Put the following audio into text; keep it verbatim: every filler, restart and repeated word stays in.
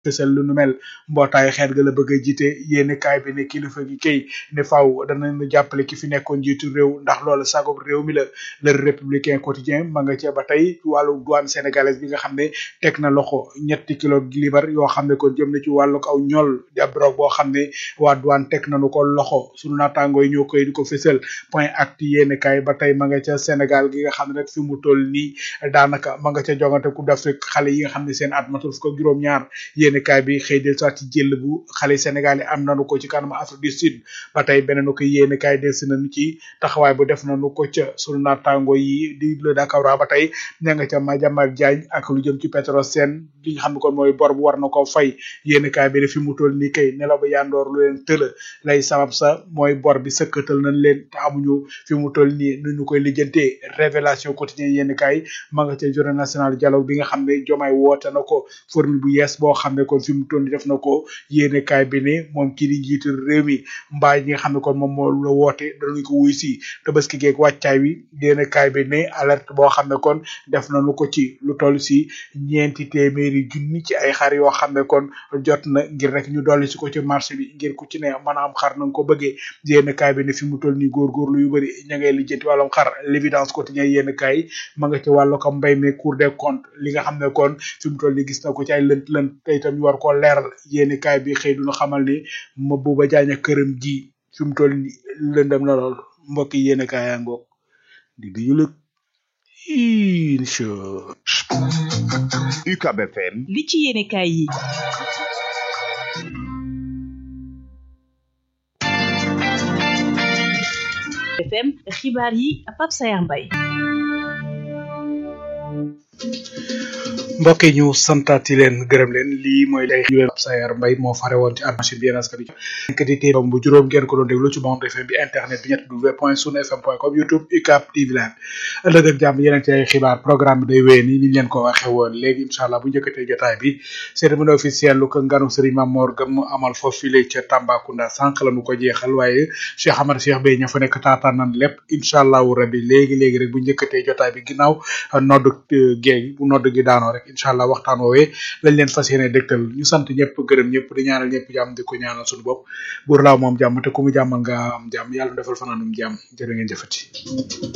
fësal lu nu mel mbootaayu xeet ga la bëgg a jiite yéeni kaay bi ne kilifa gi kay ne faaw danañu jàppale ki fi nekkoon jiitu réew ndax loolu sagob réew mi la le républicain quotidien ma nga ca ba tey wàllu douane sénégalaise bi nga xam ne teg na loxo ñetti kilo libar yoo xam ne kon jëm na ci wàllu aw ñol di ab drogue boo xam ne waa douane teg nañu ko loxo sunu naataangoo yi ñoo koy di ko fësal point actu yéeni kaay ba tey ma nga ca Sénégal gi nga xam ne nag fi mu toll nii daanaka ma nga ca jongante coupe d'Afrique xale yi nga xam ne seen at matul fukk ak juróom-ñaar yéeni kaay bi xëy del soit ci jël bu xale Sénégal yi am nañu ko ci kanam Afrique du Sud ba tey beneen ko yéeni kaay del si nañu ci taxawaay bu def nañu ko ca sunu naataangoo yi di le Dakar ba tey ña nga ca Madiambal Diagne ak lu jëm ci Petrosen li nga xam ne kon mooy bor bu war na ko fay yéeni kaay bi ne fi mu toll nii kay nelaw ba yandoor lu leen tëla lay sabab sa mooy bor bi sëkkatal nañ leen te amuñu fi mu toll nii nu ñu koy lijjantee révélation quotidien yéeni kaay ma nga ca journée nationale dialogue bi nga xam ne Diomaye woote na ko formule bu yees boo xam ne kon fi mu toll nii def na ko yéeni kaay bi ne moom kii di njiitu réew mi mbaa yi nga xam ne kon moom moo la woote danañ ko wuy si tabaski geeg wàccaay wi yéeni kaay bi ne alerte boo xam ne kon def nañu ko ci lu toll si ñeenti téeméeri junni ci ay xar yoo xam ne kon jot na ngir rek ñu dolli si ko ci marché bi ngir ku ci ne mën a am xar na nga ko bëggee yéeni kaay bi ne fi mu toll nii góorgóorlu yu bëri ña ngay lijjanti wàllum xar l'évidence quotidien yéeni kaay ma nga ci wàllu ko mbay mi cour des comptes li nga xam ne kon fi mu toll nii gis na ko ci ay lënt lënt te itam ñu war koo leeral yéeni kaay bi xëy duñu xamal ni ma buuba jaañ ak këram ji fi mu toll nii lëndam na lool mbokk yi yéeni kaay yaa ngoog di bi ñu lëg incha U C A B F M li ci yéene kaay yi F M xibaar yi Pape Sayar Mbaye mbokk yi ñu santaati leen gërëm leen lii mooy lay xibaar Pape Sayar Mbaye moo fare woon ci machine bi askan wi ñetti téeméer bu juróom ngeen ko doon déglu ci bande F M bi internet bi ñett w point sunu fm point com YouTube U C A B T V live ëllëg ak jàmm yeneen ci ay xibaar programme bi day wéy ni niñ leen ko waxe woon léegi incha allah bu njëkkatee jotaay bi cérémonie officielle lu ko nganu Serigne Mamor Gam mu amal foofu file ca Tambacounda sànq la nu ko jeexal waaye Cheikh Amar Cheikh Bey ña fa nekk taataan nan lépp incha allahu rabbi léegi léegi rek bu njëkkatee jotaay bi ginnaaw nodd géegi bu nodd gi daanoo rek incha allah waxtaan woowee lañ leen fas yéene dégtal ñu sant ñëpp gërëm ñëpp di ñaanal ñëpp jàmm di ko ñaanal suñu bopp buur laaw moom jàmm te ku mu jàmmal nga am jàmm yàlla defal fanaanum jàmm jërë ngeen jëfati